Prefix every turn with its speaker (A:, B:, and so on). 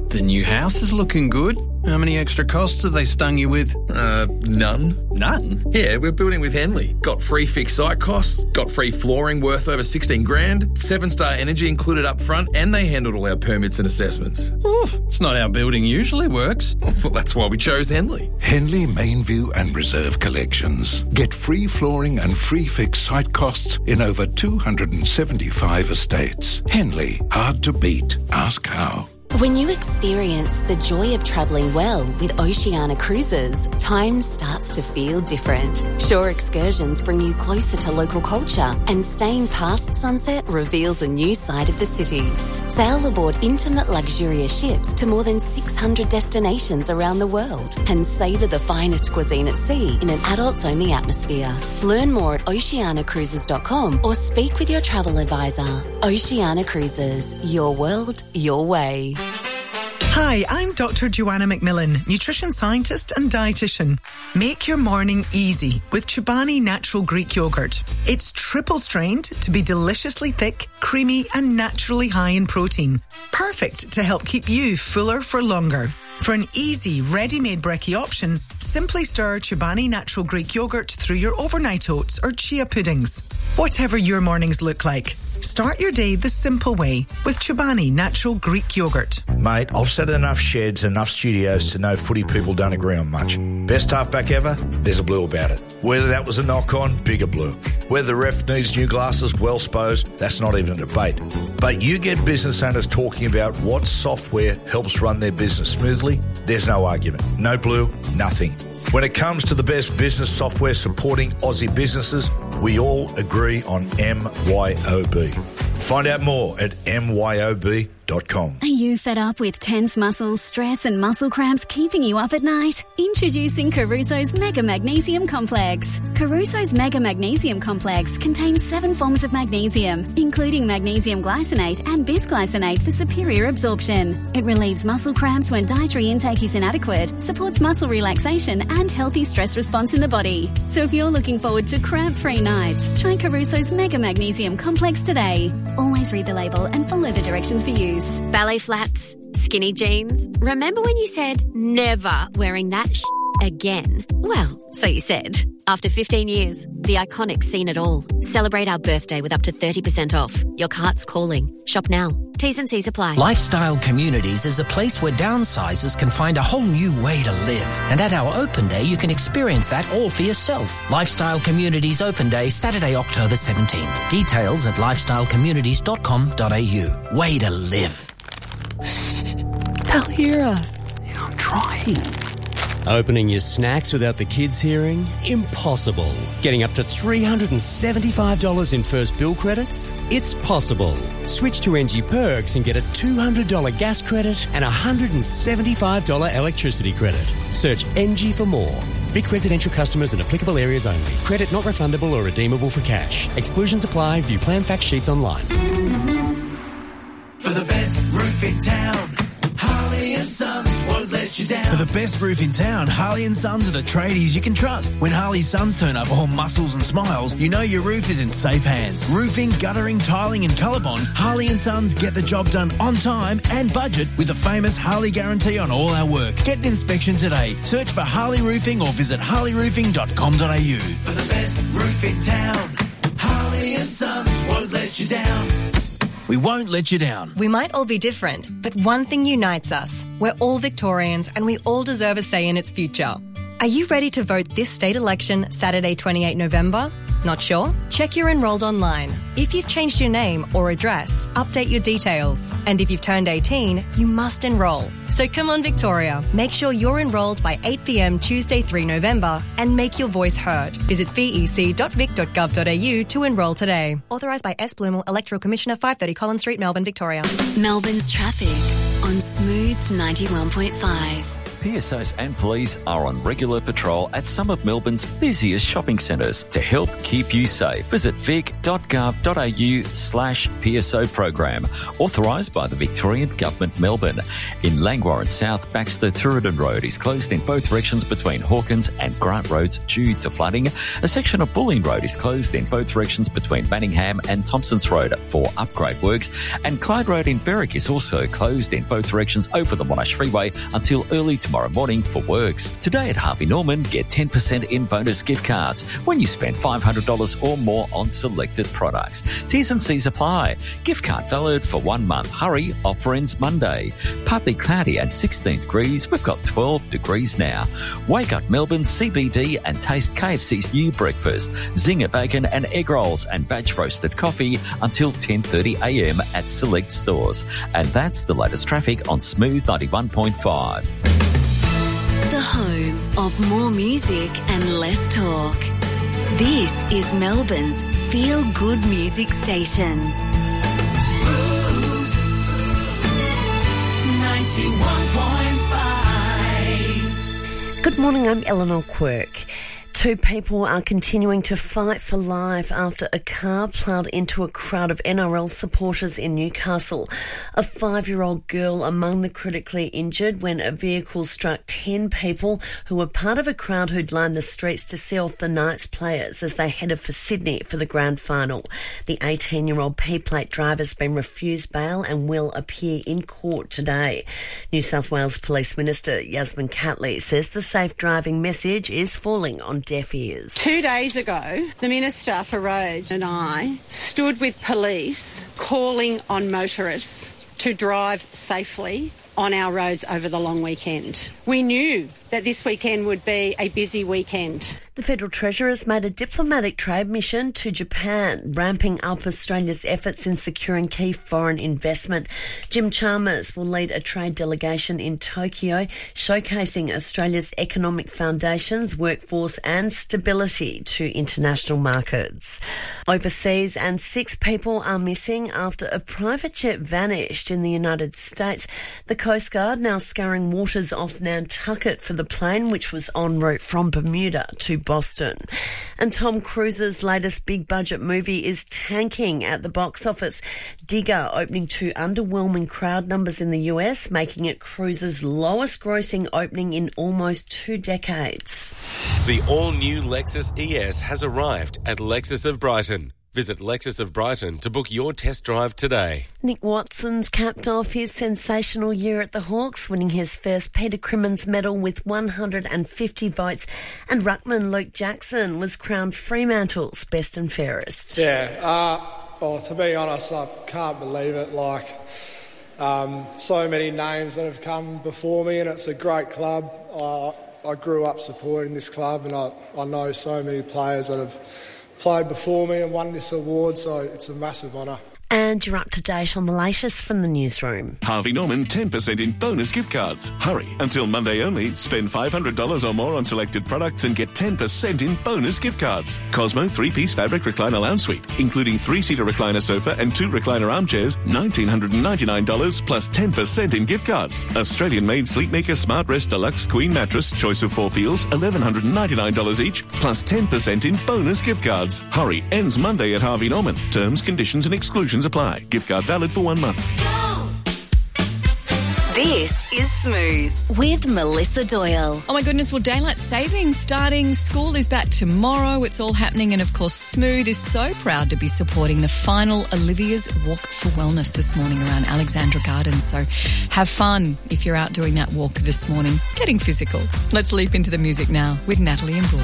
A: The new house is looking good. How many extra costs have they stung you with?
B: None.
A: None?
B: Yeah, we're building with Henley. Got free fixed site costs, got free flooring worth over 16 grand, 7-star energy included up front, and they handled all our permits and assessments.
A: Oh, it's not how building usually works.
B: Well, that's why we chose Henley.
C: Henley Mainview and Reserve Collections. Get free flooring and free fixed site costs in over 275 estates. Henley, hard to beat. Ask how.
D: When you experience the joy of travelling well with Oceania Cruises, time starts to feel different. Shore excursions bring you closer to local culture, and staying past sunset reveals a new side of the city. Sail aboard intimate, luxurious ships to more than 600 destinations around the world and savour the finest cuisine at sea in an adults-only atmosphere. Learn more at oceanacruises.com or speak with your travel advisor. Oceania Cruises, your world, your way.
E: Hi, I'm Dr. Joanna McMillan, nutrition scientist and dietitian. Make your morning easy with Chobani Natural Greek Yogurt. It's triple strained to be deliciously thick, creamy and naturally high in protein. Perfect to help keep you fuller for longer. For an easy, ready-made brekkie option, simply stir Chobani Natural Greek Yogurt through your overnight oats or chia puddings. Whatever your mornings look like, start your day the simple way with Chobani Natural Greek Yogurt.
F: Mate, I've sat in enough sheds, enough studios to know footy people don't agree on much. Best halfback ever? There's a blue about it. Whether that was a knock-on, bigger blue. Whether the ref needs new glasses, well sposed, that's not even a debate. But you get business owners talking about what software helps run their business smoothly, there's no argument. No blue, nothing. When it comes to the best business software supporting Aussie businesses, we all agree on MYOB. Find out more at myob.com.
G: Are you fed up with tense muscles, stress and muscle cramps keeping you up at night? Introducing Caruso's Mega Magnesium Complex. Caruso's Mega Magnesium Complex contains 7 forms of magnesium, including magnesium glycinate and bisglycinate for superior absorption. It relieves muscle cramps when dietary intake is inadequate, supports muscle relaxation and healthy stress response in the body. So if you're looking forward to cramp-free nights, try Caruso's Mega Magnesium Complex today. Always read the label and follow the directions for use.
H: Ballet flats, skinny jeans. Remember when you said never wearing that again? Well, so you said. After 15 years, the Iconic's seen it all. Celebrate our birthday with up to 30% off. Your cart's calling. Shop now. T's and C's apply.
I: Lifestyle Communities is a place where downsizers can find a whole new way to live. And at our open day, you can experience that all for yourself. Lifestyle Communities Open Day, Saturday, October 17th. Details at lifestylecommunities.com.au. Way to live.
J: They'll hear us.
I: Yeah, I'm trying.
J: Opening your snacks without the kids hearing? Impossible. Getting up to $375 in first bill credits? It's possible. Switch to NG Perks and get a $200 gas credit and a $175 electricity credit. Search NG for more. Vic residential customers in applicable areas only. Credit not refundable or redeemable for cash. Exclusions apply. View plan fact sheets online.
K: For the best roof in town, Harley and Sons won't let you down.
L: For the best roof in town, Harley and Sons are the tradies you can trust. When Harley's Sons turn up all muscles and smiles, you know your roof is in safe hands. Roofing, guttering, tiling and ColourBond, Harley and Sons get the job done on time and budget with the famous Harley guarantee on all our work. Get an inspection today. Search for Harley Roofing or visit harleyroofing.com.au.
K: For the best roof in town, Harley and Sons won't let you down.
L: We won't let you down.
M: We might all be different, but one thing unites us. We're all Victorians and we all deserve a say in its future. Are you ready to vote this state election Saturday, 28 November? Not sure? Check you're enrolled online. If you've changed your name or address, update your details. And if you've turned 18, you must enrol. So come on, Victoria. Make sure you're enrolled by 8 p.m. Tuesday, 3 November and make your voice heard. Visit vec.vic.gov.au to enrol today. Authorised by S. Blumel, Electoral Commissioner, 530 Collins Street, Melbourne, Victoria.
D: Melbourne's traffic on Smooth 91.5.
N: PSOs and police are on regular patrol at some of Melbourne's busiest shopping centres to help keep you safe. Visit vic.gov.au/PSO program, authorised by the Victorian Government, Melbourne. In Langwarrin South, Baxter Tooradin Road is closed in both directions between Hawkins and Grant Roads due to flooding. A section of Bulleen Road is closed in both directions between Manningham and Thompsons Road for upgrade works. And Clyde Road in Berwick is also closed in both directions over the Monash Freeway until early tomorrow morning for works. Today at Harvey Norman, get 10% in bonus gift cards when you spend $500 or more on selected products. T's and C's apply. Gift card valid for 1 month. Hurry, offer ends Monday. Partly cloudy and 16 degrees. We've got 12 degrees now. Wake up Melbourne CBD and taste KFC's new breakfast. Zinger bacon and egg rolls and batch roasted coffee until 10:30am at select stores. And that's the latest traffic on Smooth 91.5.
D: The home of more music and less talk. This is Melbourne's Feel Good Music Station.
K: Smooth 91.5.
O: Good morning, I'm Eleanor Quirk. 2 people are continuing to fight for life after a car ploughed into a crowd of NRL supporters in Newcastle. A 5-year-old girl among the critically injured when a vehicle struck 10 people who were part of a crowd who'd lined the streets to see off the Knights players as they headed for Sydney for the grand final. The 18-year-old P-plate driver's been refused bail and will appear in court today. New South Wales Police Minister Yasmin Catley says the safe driving message is falling on deaf ears.
P: 2 days ago, the Minister for Roads and I stood with police calling on motorists to drive safely on our roads over the long weekend. We knew that this weekend would be a busy weekend.
O: The Federal Treasurer has made a diplomatic trade mission to Japan, ramping up Australia's efforts in securing key foreign investment. Jim Chalmers will lead a trade delegation in Tokyo, showcasing Australia's economic foundations, workforce and stability to international markets. Overseas, and 6 people are missing after a private jet vanished in the United States. The Coast Guard now scouring waters off Nantucket for the plane, which was en route from Bermuda to Boston. And Tom Cruise's latest big-budget movie is tanking at the box office. Digger opening to underwhelming crowd numbers in the US, making it Cruise's lowest-grossing opening in almost 2 decades.
Q: The all-new Lexus ES has arrived at Lexus of Brighton. Visit Lexus of Brighton to book your test drive today.
O: Nick Watson's capped off his sensational year at the Hawks, winning his first Peter Crimmins medal with 150 votes, and ruckman Luke Jackson was crowned Fremantle's best and fairest.
R: Yeah, to be honest, I can't believe it. So many names that have come before me, and it's a great club. I grew up supporting this club, and I know so many players that have played before me and won this award, so it's a massive honour.
O: And you're up to date on the latest from the newsroom.
S: Harvey Norman 10% in bonus gift cards. Hurry, until Monday only. Spend $500 or more on selected products and get 10% in bonus gift cards. Cosmo 3-piece fabric recliner lounge suite, including 3-seater recliner sofa and 2 recliner armchairs, $1,999 plus 10% in gift cards. Australian-made Sleepmaker Smart Rest Deluxe Queen Mattress, choice of 4 feels, $1,199 each, plus 10% in bonus gift cards. Hurry, ends Monday at Harvey Norman. Terms, conditions and exclusions apply. Gift card valid for 1 month.
D: This is Smooth with Melissa Doyle.
T: Oh my goodness, well, daylight savings starting, school is back tomorrow, it's all happening, and of course Smooth is so proud to be supporting the final Olivia's Walk for Wellness this morning around Alexandra Gardens, so have fun if you're out doing that walk this morning, getting physical. Let's leap into the music now with Natalie and Brooke.